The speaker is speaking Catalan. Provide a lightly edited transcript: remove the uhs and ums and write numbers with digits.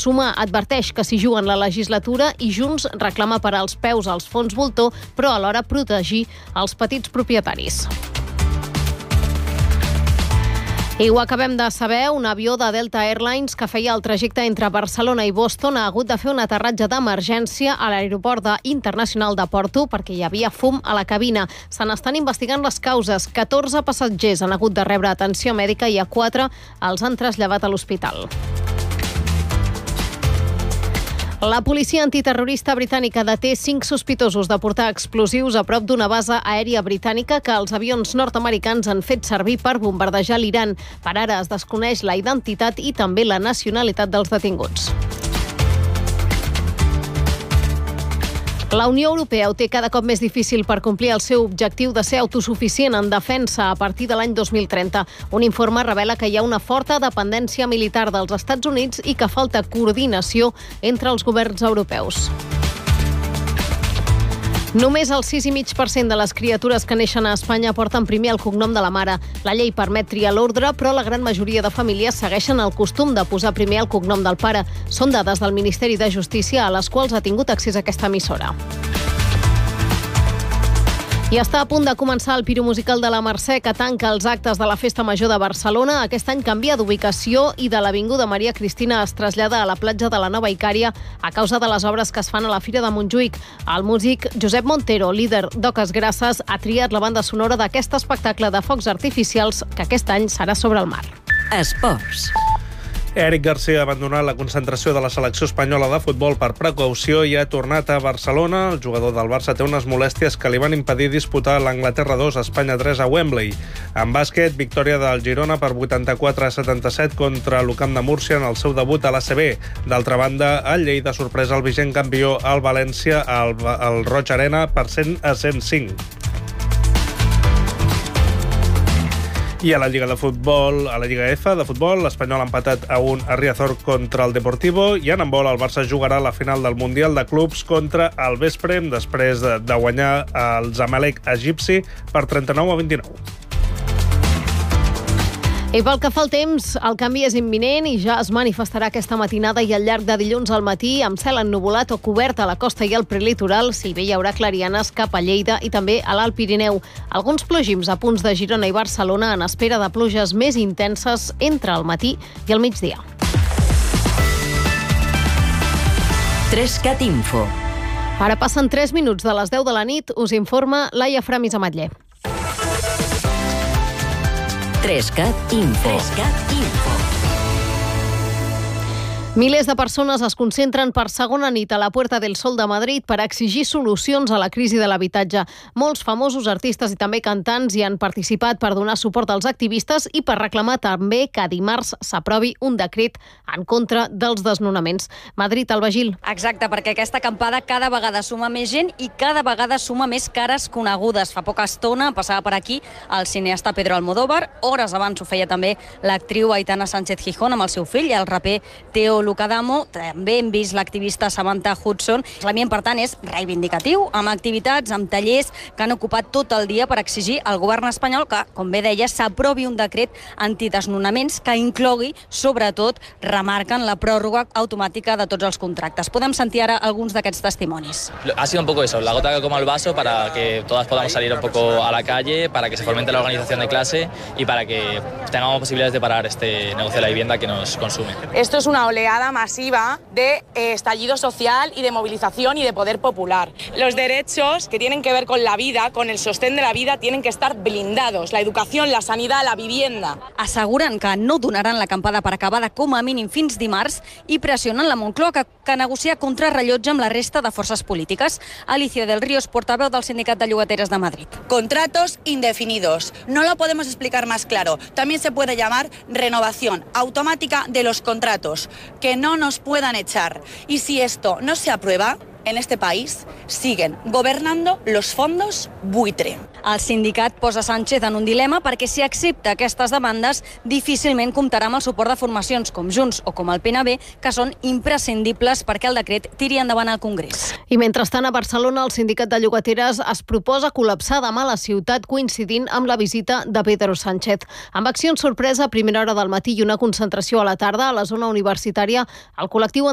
Suma adverteix que s'hi juguen la legislatura i Junts reclama parar els peus als fons voltor, però alhora protegir els petits propietaris. I ho acabem de saber, un avió de Delta Airlines que feia el trajecte entre Barcelona i Boston ha hagut de fer un aterratge d'emergència a l'aeroport internacional de Porto perquè hi havia fum a la cabina. Se n'estan investigant les causes. 14 passatgers han hagut de rebre atenció mèdica i a 4 els han traslladat a l'hospital. La policia antiterrorista britànica deté 5 sospitosos de portar explosius a prop d'una base aèria britànica que els avions nord-americans han fet servir per bombardejar l'Iran. Per ara es desconeix la identitat i també la nacionalitat dels detinguts. La Unió Europea ho té cada cop més difícil per complir el seu objectiu de ser autosuficient en defensa a partir de l'any 2030. Un informe revela que hi ha una forta dependència militar dels Estats Units i que falta coordinació entre els governs europeus. Només el 6,5% de les criatures que neixen a Espanya porten primer el cognom de la mare. La llei permet triar l'ordre, però la gran majoria de famílies segueixen el costum de posar primer el cognom del pare. Són dades del Ministeri de Justícia a les quals ha tingut accés aquesta emissora. I està a punt de començar el piromusical de la Mercè, que tanca els actes de la Festa Major de Barcelona. Aquest any canvia d'ubicació i de l'Avinguda Maria Cristina es trasllada a la platja de la Nova Icària a causa de les obres que es fan a la Fira de Montjuïc. El músic Josep Montero, líder d'Oques Grasses, ha triat la banda sonora d'aquest espectacle de focs artificials que aquest any serà sobre el mar. Esports. Eric Garcia ha abandonat la concentració de la selecció espanyola de futbol per precaució i ha tornat a Barcelona. El jugador del Barça té unes molèsties que li van impedir disputar l'Anglaterra 2, Espanya 3 a Wembley. En bàsquet, victòria del Girona per 84-77 contra l'UCAM de Múrcia en el seu debut a l'ACB. D'altra banda, el Lleida sorpresa el vigent campió al València al Roig Arena per 100-105. I a la Lliga de Futbol, a la Lliga F de futbol, l'Espanyol ha empatat a 1 a Riazor contra el Deportivo i en handbol el Barça jugarà la final del Mundial de Clubs contra el Vesprem després de guanyar el Zamalek egipci per 39-29. I pel que fa al temps, el canvi és imminent i ja es manifestarà aquesta matinada i al llarg de dilluns al matí amb cel ennuvolat o cobert a la costa i al prelitoral, si bé hi haurà clarianes cap a Lleida i també a l'Alt Pirineu. Alguns plogins a punts de Girona i Barcelona en espera de pluges més intenses entre el matí i el migdia. 3CAT Info. Ara passen 3 minuts de les 10 de la nit, us informa Laia Framis Ametller. 3CAT Info. 3CAT Info. Milers de persones es concentren per segona nit a la Puerta del Sol de Madrid per exigir solucions a la crisi de l'habitatge. Molts famosos artistes i també cantants hi han participat per donar suport als activistes i per reclamar també que dimarts s'aprovi un decret en contra dels desnonaments. Madrid, Alba Gil. Exacte, perquè aquesta acampada cada vegada suma més gent i cada vegada suma més cares conegudes. Fa poca estona passava per aquí el cineasta Pedro Almodóvar, hores abans ho feia també l'actriu Aitana Sánchez Gijón amb el seu fill i el raper Teo Lucadamo, també hem vist l'activista Samantha Hudson. L'ambient, per tant, és reivindicatiu, amb activitats, amb tallers que han ocupat tot el dia per exigir al govern espanyol que, com bé deia, s'aprovi un decret antidesnonaments que inclogui, sobretot, remarquen la pròrroga automàtica de tots els contractes. Podem sentir ara alguns d'aquests testimonis. Ha sido un poco eso, la gota que colma el vaso para que todas podamos salir un poco a la calle, para que se fomente la organización de clase y para que tengamos posibilidades de parar este negocio de la vivienda que nos consume. Esto es una oleada masiva de estallido social y de movilización y de poder popular. Los derechos que tienen que ver con la vida, con el sostén de la vida, tienen que estar blindados. La educación, la sanidad, la vivienda. Asseguren que no donaran l'acampada per acabada com a mínim fins dimarts i pressionen la Moncloa que negocia contrarrellotge amb la resta de forces polítiques. Alicia del Río, portaveu del Sindicat de Llogateres de Madrid. Contratos indefinidos. No lo podemos explicar más claro. También se puede llamar renovación automática de los contratos. Que no nos puedan echar. Y si esto no se aprueba, en este país siguen gobernando los fondos buitre. El sindicat posa Sánchez en un dilema perquè si accepta aquestes demandes difícilment comptarà amb el suport de formacions com Junts o com el PNB, que són imprescindibles perquè el decret tiri endavant al Congrés. I mentrestant a Barcelona el sindicat de llogateres es proposa col·lapsar demà la ciutat coincidint amb la visita de Pedro Sánchez. Amb accions sorpresa a primera hora del matí i una concentració a la tarda a la zona universitària, el col·lectiu